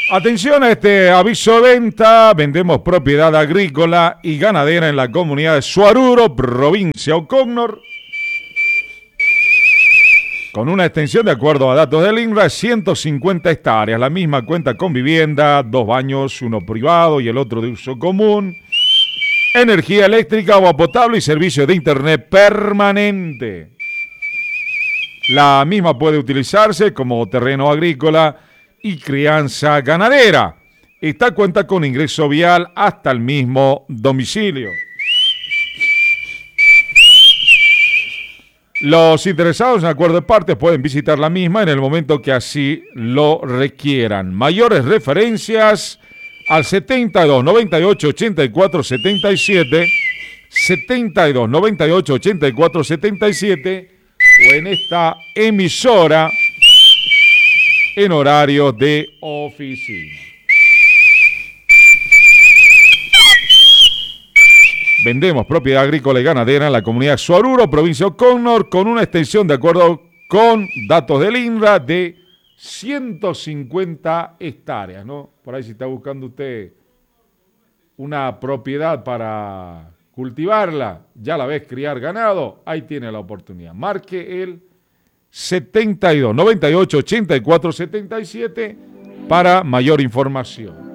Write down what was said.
Atención a este aviso de venta. Vendemos propiedad agrícola y ganadera en la comunidad de Suaruro, provincia Ocognor, con una extensión de acuerdo a datos del INRA, 150 hectáreas. La misma cuenta con vivienda, 2 baños, uno privado y el otro de uso común. Energía eléctrica, agua potable y servicio de internet permanente. La misma puede utilizarse como terreno agrícola y crianza ganadera. Esta cuenta con ingreso vial hasta el mismo domicilio. Los interesados en acuerdo de partes pueden visitar la misma en el momento que así lo requieran. Mayores referencias al 72 98 84 77, 72 98 84 77 o en esta emisora en horario de oficina. Vendemos propiedad agrícola y ganadera en la comunidad de Suaruro, provincia de Ocognor, con una extensión de acuerdo con datos del INRA de 150 hectáreas, ¿no? Por ahí si está buscando usted una propiedad para cultivarla, ya la ves criar ganado, ahí tiene la oportunidad. Marque el 72 98 84 77 para mayor información.